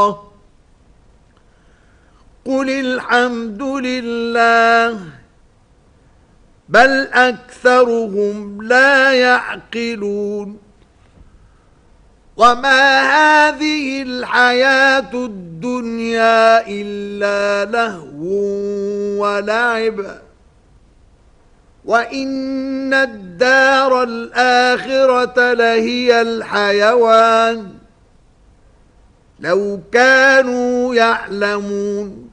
قل الحمد لله بل أكثرهم لا يعقلون وما هذه الحياة الدنيا إلا لهو ولعب وإن الدار الآخرة لهي الحيوان لو كانوا يعلمون